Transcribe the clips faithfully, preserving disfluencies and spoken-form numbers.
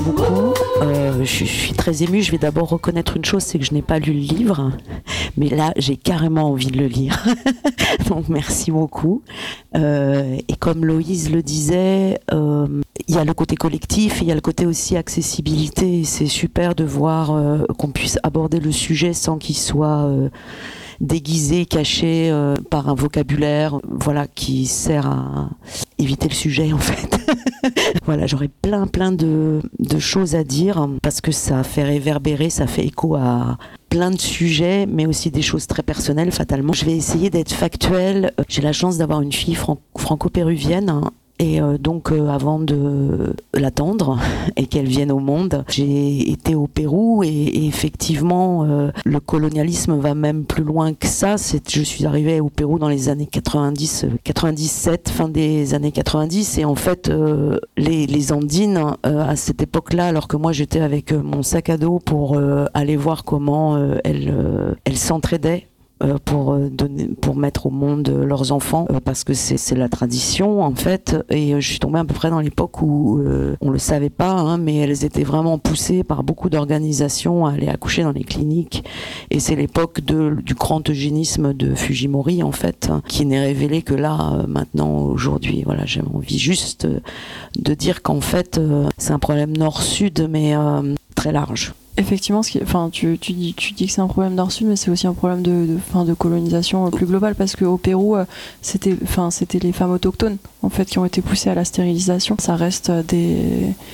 Beaucoup. Euh, je, je suis très émue. Je vais d'abord reconnaître une chose, c'est que je n'ai pas lu le livre, mais là j'ai carrément envie de le lire. Donc merci beaucoup. Euh, et comme Loïse le disait, euh, il y a le côté collectif, et il y a le côté aussi accessibilité. C'est super de voir euh, qu'on puisse aborder le sujet sans qu'il soit euh, déguisé, caché euh, par un vocabulaire, voilà, qui sert à éviter le sujet en fait. Voilà, j'aurais plein plein de, de choses à dire parce que ça fait réverbérer, ça fait écho à plein de sujets, mais aussi des choses très personnelles fatalement. Je vais essayer d'être factuelle. J'ai la chance d'avoir une fille fran- franco-péruvienne. Hein. Et euh, donc euh, avant de l'attendre et qu'elle vienne au monde, j'ai été au Pérou et, et effectivement euh, le colonialisme va même plus loin que ça. C'est, je suis arrivée au Pérou dans les années quatre-vingt-dix, quatre-vingt-dix-sept, fin des années quatre-vingt-dix, et en fait euh, les, les Andines euh, à cette époque-là, alors que moi j'étais avec euh, mon sac à dos pour euh, aller voir comment euh, elles, euh, elles s'entraidaient pour donner, pour mettre au monde leurs enfants, parce que c'est, c'est la tradition en fait. Et je suis tombée à peu près dans l'époque où euh, on le savait pas, hein, mais elles étaient vraiment poussées par beaucoup d'organisations à aller accoucher dans les cliniques. Et c'est l'époque de, du grand eugénisme de Fujimori en fait, qui n'est révélé que là maintenant aujourd'hui. Voilà, j'ai envie juste de dire qu'en fait euh, c'est un problème nord-sud, mais euh, très large. Effectivement, ce qui, enfin, tu, tu, dis, tu dis que c'est un problème nord-sud, mais c'est aussi un problème de, de, fin, de colonisation plus globale, parce qu'au Pérou, c'était, enfin, c'était les femmes autochtones en fait, qui ont été poussées à la stérilisation. Ça reste des,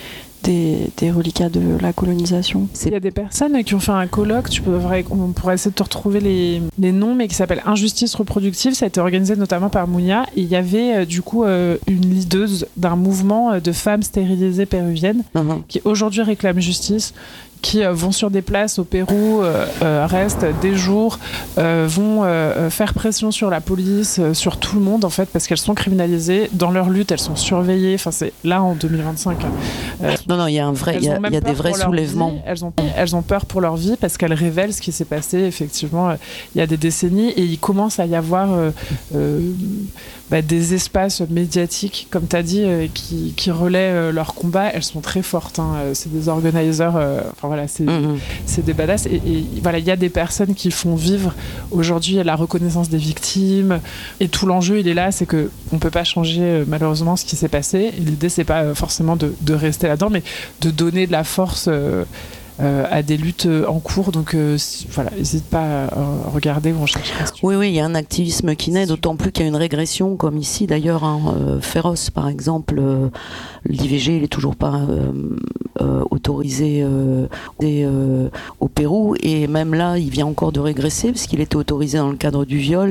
des, des reliquats de la colonisation. Il y a des personnes qui ont fait un colloque, tu pourrais, on pourrait essayer de te retrouver les, les noms, mais qui s'appelle Injustice reproductive. Ça a été organisé notamment par Mounia. Et il y avait euh, du coup euh, une leaduse d'un mouvement de femmes stérilisées péruviennes uh-huh. qui aujourd'hui réclament justice, qui euh, vont sur des places au Pérou, euh, euh, restent des jours, euh, vont euh, faire pression sur la police, euh, sur tout le monde en fait, parce qu'elles sont criminalisées. Dans leur lutte, elles sont surveillées. Enfin, c'est là en deux mille vingt-cinq. Euh, non, non, il y a un vrai, il y a, y a des vrais soulèvements. Elles ont, elles ont peur pour leur vie parce qu'elles révèlent ce qui s'est passé effectivement euh, il y a des décennies, et il commence à y avoir euh, euh, bah, des espaces médiatiques, comme tu as dit, euh, qui, qui relaient euh, leur combat. Elles sont très fortes. Hein. C'est des organisers. Euh, enfin, voilà, c'est, mmh. c'est des badass. Et, et voilà, il y a des personnes qui font vivre aujourd'hui la reconnaissance des victimes. Et tout l'enjeu, il est là, c'est que on peut pas changer euh, malheureusement ce qui s'est passé. Et l'idée, c'est pas euh, forcément de, de rester là-dedans, mais de donner de la force. Euh, Euh, à des luttes en cours, donc euh, si, voilà, n'hésite pas à regarder ou en chercher. Oui, oui, il y a un activisme qui naît, d'autant plus qu'il y a une régression, comme ici d'ailleurs, hein, euh, féroce par exemple. Euh, l'I V G, il est toujours pas euh, euh, autorisé euh, et, euh, au Pérou, et même là, il vient encore de régresser parce qu'il était autorisé dans le cadre du viol.